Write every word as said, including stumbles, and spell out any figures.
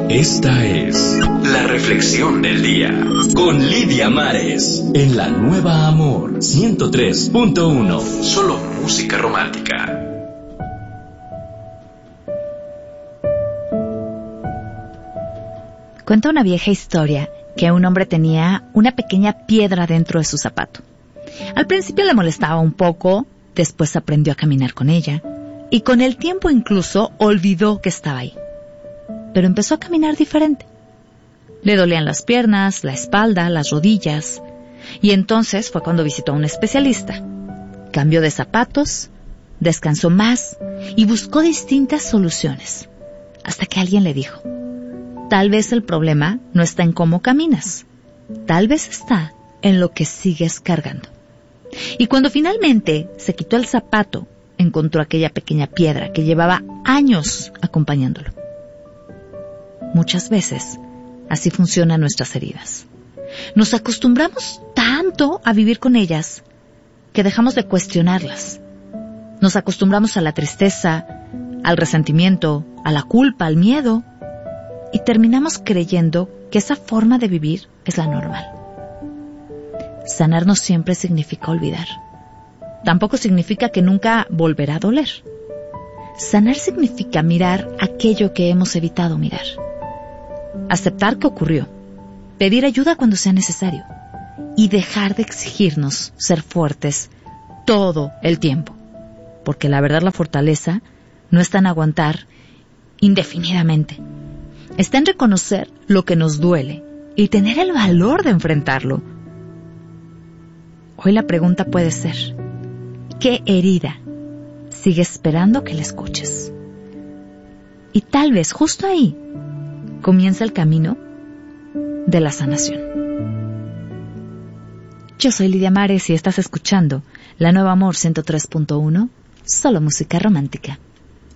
Esta es la reflexión del día con Lidia Mares en la Nueva Amor ciento tres punto uno. Solo música romántica. Cuenta una vieja historia que un hombre tenía una pequeña piedra dentro de su zapato. Al principio le molestaba un poco, después aprendió a caminar con ella y con el tiempo incluso olvidó que estaba ahí. Pero empezó a caminar diferente. Le dolían las piernas, la espalda, las rodillas. Y entonces fue cuando visitó a un especialista. Cambió de zapatos, descansó más y buscó distintas soluciones. Hasta que alguien le dijo: tal vez el problema no está en cómo caminas. Tal vez está en lo que sigues cargando. Y cuando finalmente se quitó el zapato, encontró aquella pequeña piedra que llevaba años acompañándolo. Muchas veces, así funcionan nuestras heridas. Nos acostumbramos tanto a vivir con ellas que dejamos de cuestionarlas. Nos acostumbramos a la tristeza, al resentimiento, a la culpa, al miedo, y terminamos creyendo que esa forma de vivir es la normal. Sanar no siempre significa olvidar. Tampoco significa que nunca volverá a doler. Sanar significa mirar aquello que hemos evitado mirar. Aceptar que ocurrió, pedir ayuda cuando sea necesario y dejar de exigirnos ser fuertes todo el tiempo. Porque la verdad, la fortaleza no está en aguantar indefinidamente. Está en reconocer lo que nos duele y tener el valor de enfrentarlo. Hoy la pregunta puede ser: ¿qué herida sigue esperando que la escuches? Y tal vez justo ahí comienza el camino de la sanación. Yo soy Lidia Mares y estás escuchando La Nueva Amor ciento tres punto uno, solo música romántica.